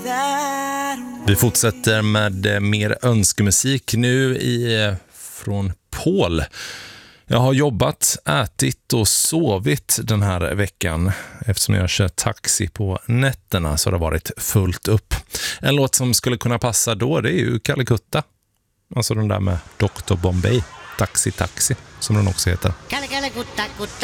Vi fortsätter med mer önskemusik nu från Paul. Jag har jobbat, ätit och sovit den här veckan. Eftersom jag kör taxi på nätterna så har det varit fullt upp. En låt som skulle kunna passa då, det är ju Calcutta. Alltså den där med Dr. Bombay. Taxi, som den också heter. Calcutta,